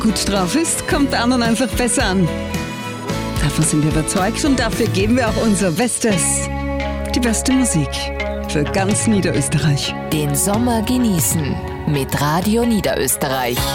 gut drauf ist, kommt bei anderen einfach besser an. Davon sind wir überzeugt und dafür geben wir auch unser Bestes. Die beste Musik für ganz Niederösterreich. Den Sommer genießen mit Radio Niederösterreich.